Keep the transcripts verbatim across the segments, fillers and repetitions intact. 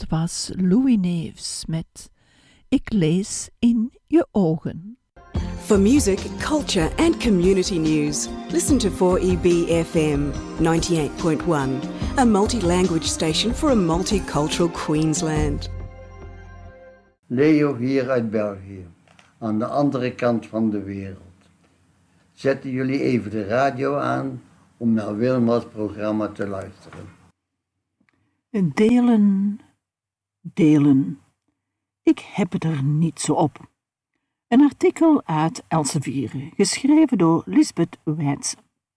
was Louis Neefs met Ik lees in je ogen. For music, culture and community news, listen to four E B F M ninety-eight point one, a multi-language station for a multicultural Queensland. Leo hier uit België, aan de andere kant van de wereld. Zetten jullie even de radio aan om naar Wilma's programma te luisteren. Delen, delen. Ik heb het er niet zo op. Een artikel uit Elsevier, geschreven door Lisbeth Weitse.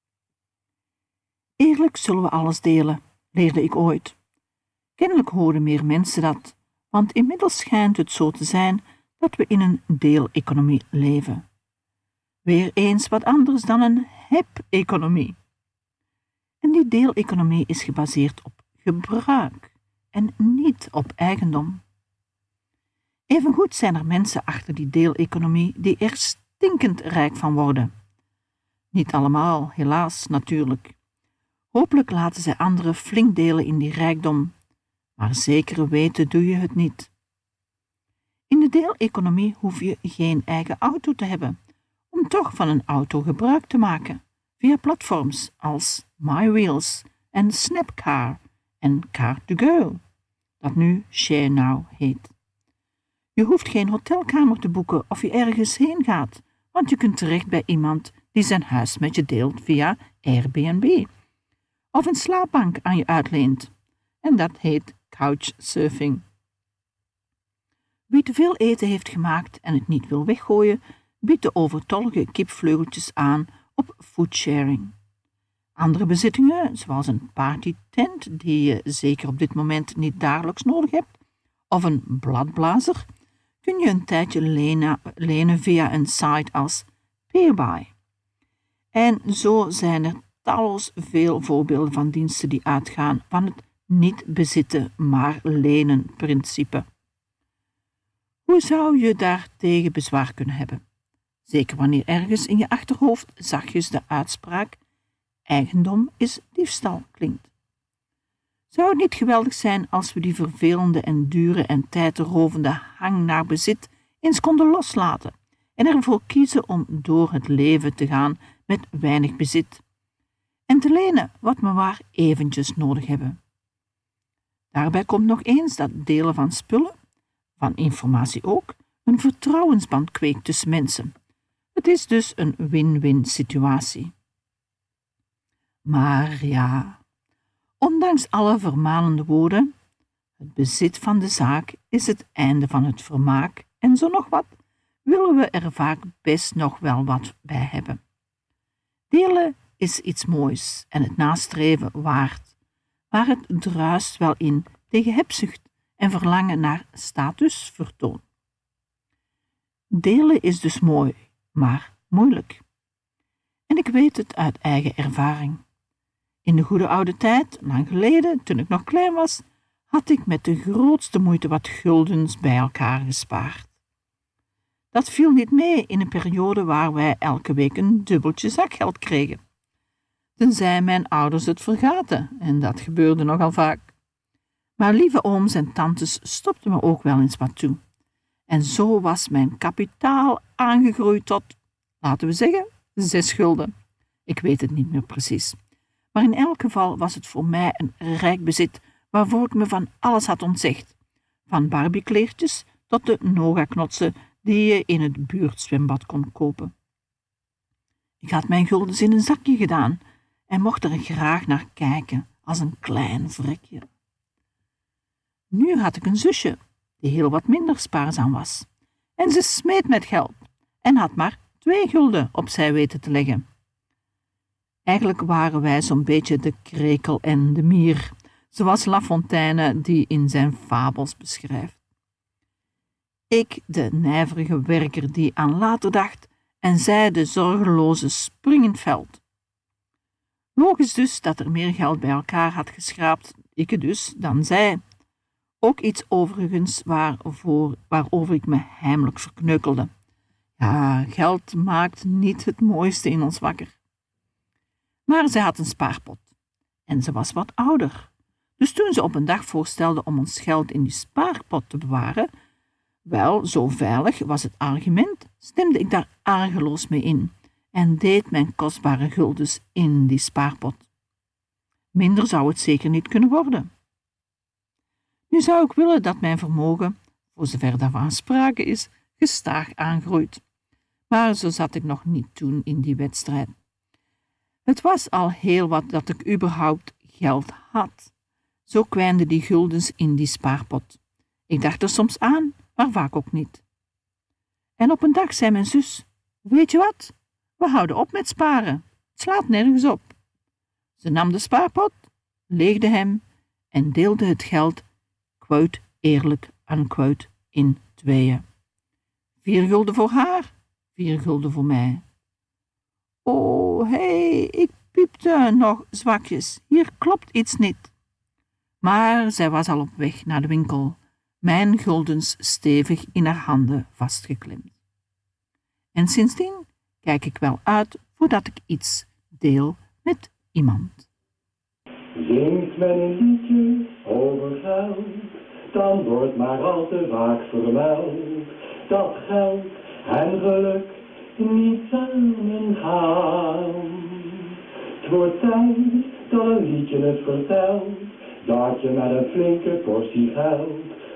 Eerlijk zullen we alles delen, leerde ik ooit. Kennelijk horen meer mensen dat, want inmiddels schijnt het zo te zijn dat we in een deeleconomie leven. Weer eens wat anders dan een heb-economie. En die deeleconomie is gebaseerd op gebruik en niet op eigendom. Evengoed zijn er mensen achter die deeleconomie die er stinkend rijk van worden. Niet allemaal, helaas, natuurlijk. Hopelijk laten zij anderen flink delen in die rijkdom, maar zeker weten doe je het niet. In de deeleconomie hoef je geen eigen auto te hebben, om toch van een auto gebruik te maken, via platforms als MyWheels en Snapcar en car to go, dat nu ShareNow heet. Je hoeft geen hotelkamer te boeken of je ergens heen gaat, want je kunt terecht bij iemand die zijn huis met je deelt via Airbnb. Of een slaapbank aan je uitleent. En dat heet couchsurfing. Wie te veel eten heeft gemaakt en het niet wil weggooien, biedt de overtollige kipvleugeltjes aan op foodsharing. Andere bezittingen, zoals een partytent die je zeker op dit moment niet dagelijks nodig hebt, of een bladblazer, kun je een tijdje lenen, lenen via een site als Peerby. En zo zijn er talloos veel voorbeelden van diensten die uitgaan van het niet bezitten, maar lenen principe. Hoe zou je daartegen bezwaar kunnen hebben? Zeker wanneer ergens in je achterhoofd zachtjes de uitspraak eigendom is diefstal klinkt. Zou het niet geweldig zijn als we die vervelende en dure en tijdrovende hang naar bezit eens konden loslaten en ervoor kiezen om door het leven te gaan met weinig bezit en te lenen wat we maar eventjes nodig hebben. Daarbij komt nog eens dat delen van spullen, van informatie ook, een vertrouwensband kweekt tussen mensen. Het is dus een win-win situatie. Maar ja, ondanks alle vermanende woorden, het bezit van de zaak is het einde van het vermaak en zo nog wat, willen we er vaak best nog wel wat bij hebben. Delen is iets moois en het nastreven waard, maar het druist wel in tegen hebzucht en verlangen naar statusvertoon. Delen is dus mooi, maar moeilijk. En ik weet het uit eigen ervaring. In de goede oude tijd, lang geleden, toen ik nog klein was, had ik met de grootste moeite wat guldens bij elkaar gespaard. Dat viel niet mee in een periode waar wij elke week een dubbeltje zakgeld kregen. Tenzij mijn ouders het vergaten, en dat gebeurde nogal vaak. Maar lieve ooms en tantes stopten me ook wel eens wat toe. En zo was mijn kapitaal aangegroeid tot, laten we zeggen, zes gulden. Ik weet het niet meer precies. Maar in elk geval was het voor mij een rijk bezit, waarvoor ik me van alles had ontzegd. Van barbiekleertjes tot de nogaknotsen die je in het buurtzwembad kon kopen. Ik had mijn guldens in een zakje gedaan en mocht er graag naar kijken als een klein vrekje. Nu had ik een zusje die heel wat minder spaarzaam was. En ze smeet met geld en had maar twee gulden opzij weten te leggen. Eigenlijk waren wij zo'n beetje de krekel en de mier, zoals La Fontaine die in zijn fabels beschrijft. Ik, de nijverige werker die aan later dacht, en zij de zorgeloze spring in het veld. Logisch dus dat er meer geld bij elkaar had geschraapt, ik dus, dan zij. Ook iets overigens waarvoor, waarover ik me heimelijk verkneukelde. Ja, geld maakt niet het mooiste in ons wakker. Maar zij had een spaarpot en ze was wat ouder. Dus toen ze op een dag voorstelde om ons geld in die spaarpot te bewaren, wel, zo veilig was het argument, stemde ik daar argeloos mee in en deed mijn kostbare guldens in die spaarpot. Minder zou het zeker niet kunnen worden. Nu zou ik willen dat mijn vermogen, voor zover daarvan sprake is, gestaag aangroeit. Maar zo zat ik nog niet toen in die wedstrijd. Het was al heel wat dat ik überhaupt geld had. Zo kwijnden die guldens in die spaarpot. Ik dacht er soms aan, maar vaak ook niet. En op een dag zei mijn zus, weet je wat? We houden op met sparen. Het slaat nergens op. Ze nam de spaarpot, leegde hem en deelde het geld, quote, eerlijk, unquote, in tweeën. Vier gulden voor haar, vier gulden voor mij. Oh, hé, hey, ik piepte nog zwakjes. Hier klopt iets niet. Maar zij was al op weg naar de winkel, mijn guldens stevig in haar handen vastgeklemd. En sindsdien kijk ik wel uit voordat ik iets deel met iemand. Zingt men een liedje over geld, dan wordt maar al te vaak vermeld dat geld en geluk niet samen gaan. Het wordt tijd dat een liedje het vertelt, dat je met een flinke portie geld